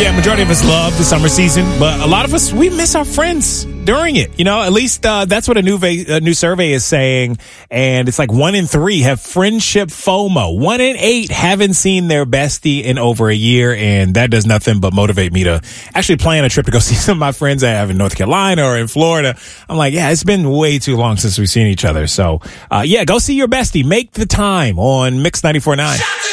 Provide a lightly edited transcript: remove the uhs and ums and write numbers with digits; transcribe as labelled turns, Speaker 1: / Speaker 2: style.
Speaker 1: Yeah, majority of us love the summer season, but a lot of us, we miss our friends during it. You know, at least that's what a new survey is saying. And it's like 1 in 3 have friendship FOMO. 1 in 8 haven't seen their bestie in over a year. And that does nothing but motivate me to actually plan a trip to go see some of my friends I have in North Carolina or in Florida. I'm like, yeah, it's been way too long since we've seen each other. So, yeah, go see your bestie. Make the time on Mix 94.9.